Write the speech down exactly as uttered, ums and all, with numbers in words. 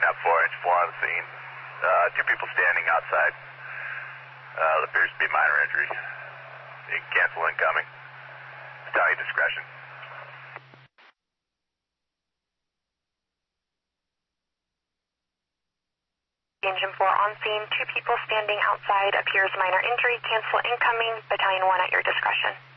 have four inch four on the scene. Uh, two people standing outside. Uh, appears to be minor injury. You can cancel incoming. Battalion discretion. Engine four on scene, two people standing outside, appears minor injury, cancel incoming, battalion one at your discretion.